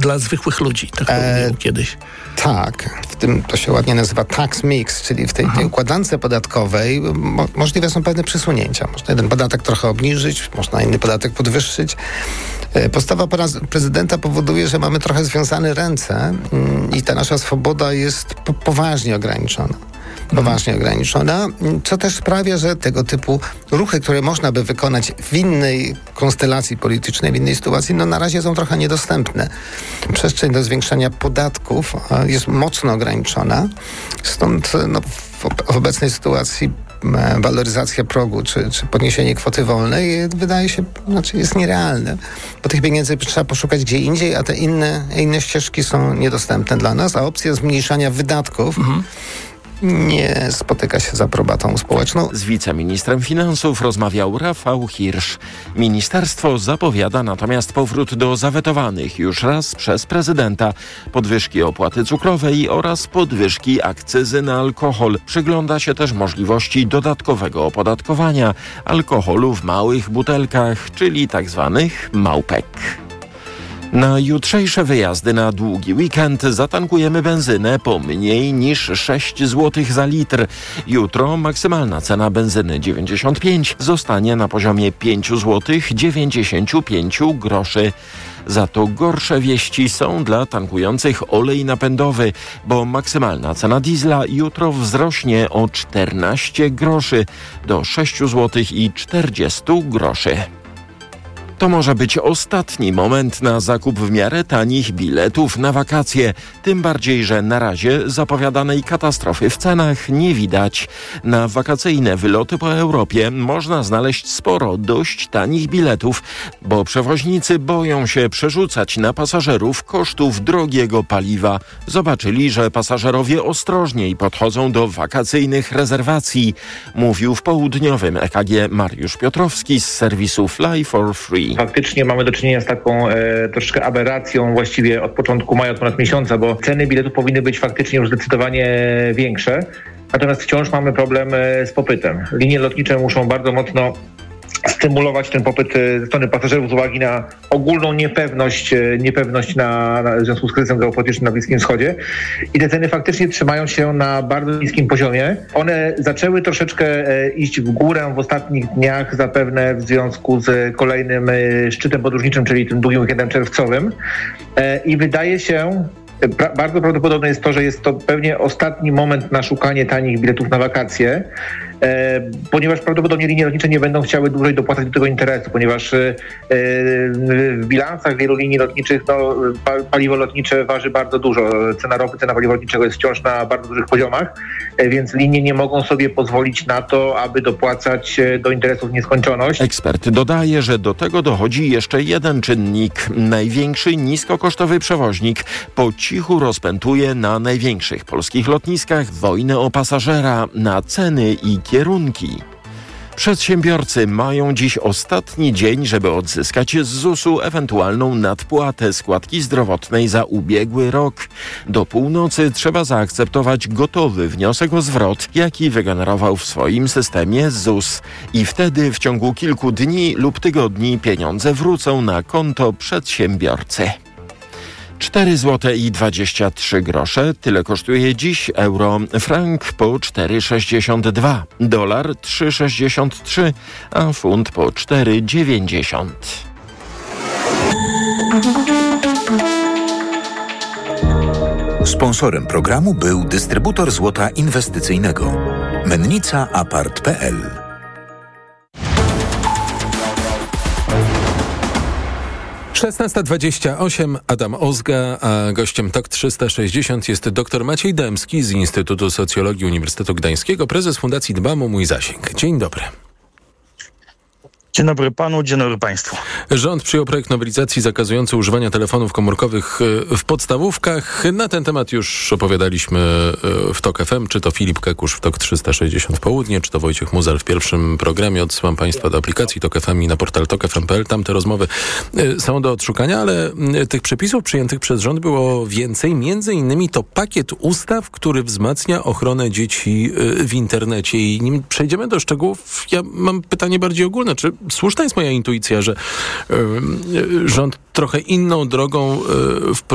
dla zwykłych ludzi, tak to mówił kiedyś. Tak, w tym to się ładnie nazywa tax mix, czyli w tej układance podatkowej możliwe są pewne przesunięcia. Można jeden podatek trochę obniżyć, można inny podatek podwyższyć. Postawa prezydenta powoduje, że mamy trochę związane ręce i ta nasza swoboda jest poważnie ograniczona. Co też sprawia, że tego typu ruchy, które można by wykonać w innej konstelacji politycznej, w innej sytuacji, na razie są trochę niedostępne. Przestrzeń do zwiększania podatków jest mocno ograniczona, stąd w obecnej sytuacji waloryzacja progu czy podniesienie kwoty wolnej wydaje się, jest nierealne, bo tych pieniędzy trzeba poszukać gdzie indziej, a te inne ścieżki są niedostępne dla nas, a opcja zmniejszania wydatków nie spotyka się z aprobatą społeczną. Z wiceministrem finansów rozmawiał Rafał Hirsch. Ministerstwo zapowiada natomiast powrót do zawetowanych już raz przez prezydenta podwyżki opłaty cukrowej oraz podwyżki akcyzy na alkohol. Przygląda się też możliwości dodatkowego opodatkowania alkoholu w małych butelkach, czyli tzw. małpek. Na jutrzejsze wyjazdy na długi weekend zatankujemy benzynę po mniej niż 6 zł za litr. Jutro maksymalna cena benzyny 95 zostanie na poziomie 5 zł 95 groszy. Za to gorsze wieści są dla tankujących olej napędowy, bo maksymalna cena diesla jutro wzrośnie o 14 groszy do 6 zł i 40 groszy. To może być ostatni moment na zakup w miarę tanich biletów na wakacje. Tym bardziej, że na razie zapowiadanej katastrofy w cenach nie widać. Na wakacyjne wyloty po Europie można znaleźć sporo dość tanich biletów, bo przewoźnicy boją się przerzucać na pasażerów kosztów drogiego paliwa. Zobaczyli, że pasażerowie ostrożniej podchodzą do wakacyjnych rezerwacji, mówił w południowym EKG Mariusz Piotrowski z serwisu Fly for Free. Faktycznie mamy do czynienia z taką troszkę aberracją właściwie od początku maja, od ponad miesiąca, bo ceny biletów powinny być faktycznie już zdecydowanie większe. Natomiast wciąż mamy problem z popytem. Linie lotnicze muszą bardzo mocno stymulować ten popyt ze strony pasażerów z uwagi na ogólną niepewność w związku z kryzysem geopolitycznym na Bliskim Wschodzie. I te ceny faktycznie trzymają się na bardzo niskim poziomie. One zaczęły troszeczkę iść w górę w ostatnich dniach, zapewne w związku z kolejnym szczytem podróżniczym, czyli tym długim weekendem czerwcowym. I wydaje się, bardzo prawdopodobne jest to, że jest to pewnie ostatni moment na szukanie tanich biletów na wakacje, ponieważ prawdopodobnie linie lotnicze nie będą chciały dłużej dopłacać do tego interesu, ponieważ w bilansach wielu linii lotniczych paliwo lotnicze waży bardzo dużo. Cena ropy, cena paliwa lotniczego jest wciąż na bardzo dużych poziomach, więc linie nie mogą sobie pozwolić na to, aby dopłacać do interesów w nieskończoność. Ekspert dodaje, że do tego dochodzi jeszcze jeden czynnik. Największy niskokosztowy przewoźnik po cichu rozpętuje na największych polskich lotniskach wojnę o pasażera, na ceny i kierunki. Przedsiębiorcy mają dziś ostatni dzień, żeby odzyskać z ZUS-u ewentualną nadpłatę składki zdrowotnej za ubiegły rok. Do północy trzeba zaakceptować gotowy wniosek o zwrot, jaki wygenerował w swoim systemie ZUS. I wtedy w ciągu kilku dni lub tygodni pieniądze wrócą na konto przedsiębiorcy. 4 zł i 23 grosze. Tyle kosztuje dziś euro. Frank po 4,62. Dolar 3,63, a funt po 4,90. Sponsorem programu był dystrybutor złota inwestycyjnego Mennica Apart.pl. Szesnasta 28, Adam Ozga, a gościem TOK 360 jest dr Maciej Dębski z Instytutu Socjologii Uniwersytetu Gdańskiego, prezes Fundacji Dbam o Mój Zasięg. Dzień dobry. Dzień dobry panu, dzień dobry państwu. Rząd przyjął projekt nowelizacji zakazujący używania telefonów komórkowych w podstawówkach. Na ten temat już opowiadaliśmy w TOK FM, czy to Filip Kekusz w TOK 360 Południe, czy to Wojciech Muzal w pierwszym programie. Odsyłam państwa do aplikacji TOK FM i na portal tokfm.pl. Tam te rozmowy są do odszukania, ale tych przepisów przyjętych przez rząd było więcej. Między innymi to pakiet ustaw, który wzmacnia ochronę dzieci w internecie. I nim przejdziemy do szczegółów, ja mam pytanie bardziej ogólne. Czy słuszna jest moja intuicja, że rząd trochę inną drogą